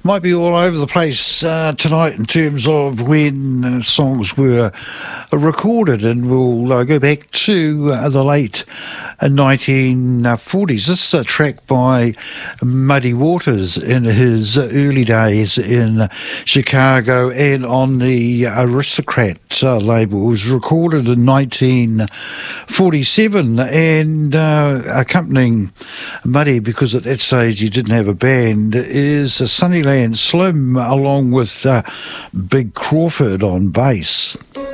Might be all over the place tonight in terms of when songs were recorded, and we'll go back to the late 1940s. This is a track by Muddy Waters in his early days in Chicago and on the Aristocrat label. It was recorded in 1947, and accompanying Muddy, because at that stage he didn't have a band, is Sunnyland Slim along with Big Crawford on bass.